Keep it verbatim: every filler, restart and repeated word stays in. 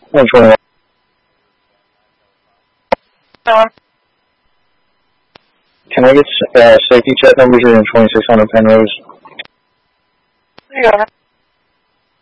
one twenty-one. Uh, Can I get uh, safety check numbers here in twenty-six hundred Penrose? you got it.